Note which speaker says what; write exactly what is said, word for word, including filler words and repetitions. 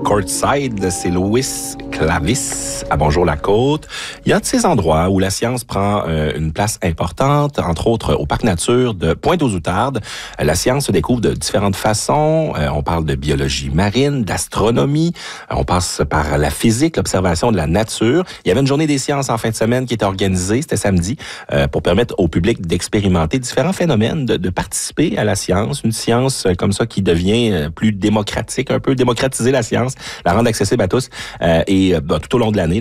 Speaker 1: Courtside, c'est Louis Clavis à Bonjour-la-Côte. Il y a de ces endroits où la science prend euh, une place importante, entre autres au parc nature de Pointe-aux-Outardes. Euh, la science se découvre de différentes façons. Euh, on parle de biologie marine, d'astronomie. Euh, on passe par la physique, l'observation de la nature. Il y avait une journée des sciences en fin de semaine qui était organisée, c'était samedi, euh, pour permettre au public d'expérimenter différents phénomènes, de, de participer à la science. Une science euh, comme ça qui devient euh, plus démocratique, un peu démocratiser la science, la rendre accessible à tous euh, et euh, ben, tout au long de l'année.